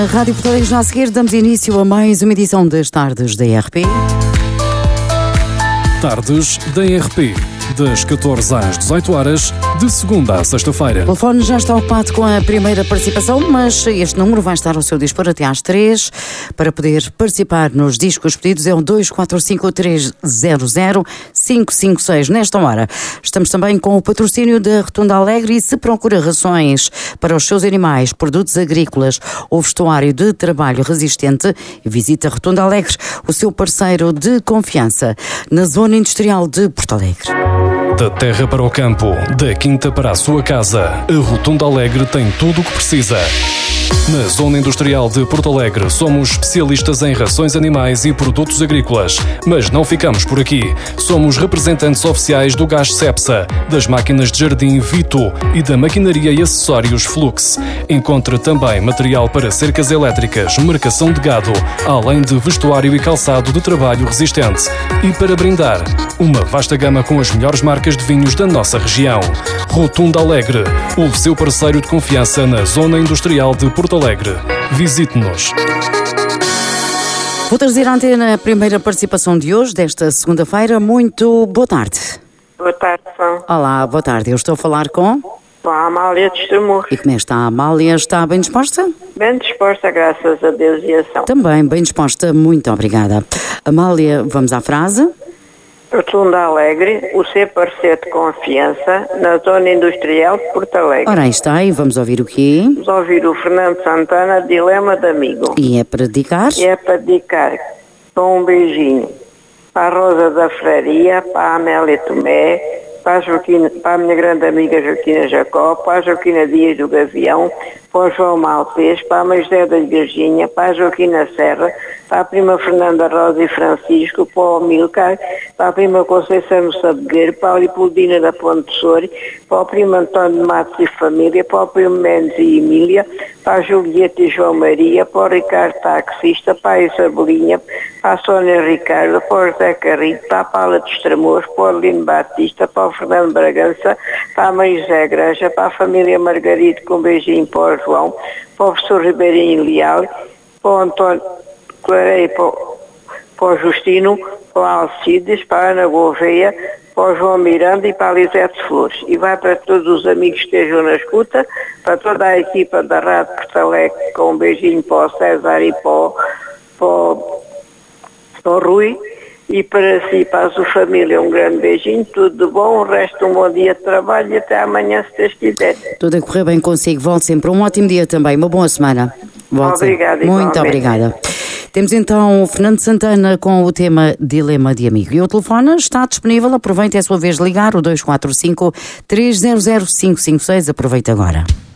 A Rádio Porto Alegre, já a seguir, damos início a mais uma edição das Tardes da RP. Tardes da RP, das 14 às 18 horas, de segunda à sexta-feira. O telefone já está ocupado com a primeira participação, mas este número vai estar ao seu dispor até às 3. Para poder participar nos discos pedidos é o 245-300-556. Nesta hora, estamos também com o patrocínio da Rotunda Alegre e se procura rações para os seus animais, produtos agrícolas ou vestuário de trabalho resistente, visita a Rotunda Alegre, o seu parceiro de confiança, na Zona Industrial de Porto Alegre. Da terra para o campo, da quinta para a sua casa, a Rotunda Alegre tem tudo o que precisa. Na Zona Industrial de Porto Alegre, somos especialistas em rações animais e produtos agrícolas. Mas não ficamos por aqui. Somos representantes oficiais do gás Cepsa, das máquinas de jardim Vito e da maquinaria e acessórios Flux. Encontre também material para cercas elétricas, marcação de gado, além de vestuário e calçado de trabalho resistente. E para brindar, uma vasta gama com as melhores marcas de vinhos da nossa região. Rotunda Alegre, o seu parceiro de confiança na Zona Industrial de Porto Alegre. Visite-nos. Vou trazer à antena a primeira participação de hoje, desta segunda-feira. Muito boa tarde. Boa tarde, São. Olá, boa tarde. Eu estou a falar com a Amália de Estremoz. E como está a Amália? Está bem disposta? Bem disposta, graças a Deus e a São. Também bem disposta, muito obrigada. Amália, vamos à frase. Rotunda Alegre, o seu parceiro de confiança na Zona Industrial de Porto Alegre. Ora, aí está, e vamos ouvir o quê? Vamos ouvir o Fernando Santana, Dilema de Amigo. E é para dedicar? E é para dedicar com um beijinho para a Rosa da Freiraria, para a Amélia Tomé, para a minha grande amiga Joaquina Jacó, para a Joaquina Dias do Gavião, para o João Maltês, para a Mãe José da Virgínia, para a Joaquina Serra, para a prima Fernanda Rosa e Francisco, para o Amilcar, para a prima Conceição do Sabegueiro, para a Leopoldina da Ponte Sori, para o primo António Matos e família, para o primo Mendes e Emília, para a Julieta e João Maria, para o Ricardo Taxista, para a Isabelinha, para a Sónia Ricardo, para o José Carrito, para a Paula de Estremoz, para o Lino Batista, para o Fernando Bragança, para a Mãe José Granja, para a família Margarida, com um beijinho para o João, para o professor Ribeirinho Leal, para o António Clarei, para o Justino, para o Alcides, para a Ana Gouveia, para o João Miranda e para a Lisete Flores. E vai para todos os amigos que estejam na escuta, para toda a equipa da Rádio Porto Alegre, com um beijinho para o César e para o Rui. E para si e para a sua família um grande beijinho, tudo de bom, o resto um bom dia de trabalho e até amanhã, se Deus quiser. Tudo a correr bem consigo, volte sempre. Um ótimo dia também, uma boa semana. Obrigada. Muito obrigada. Temos então o Fernando Santana com o tema Dilema de Amigo. E o telefone está disponível, aproveite, é a sua vez de ligar, o 245-300-556, aproveite agora.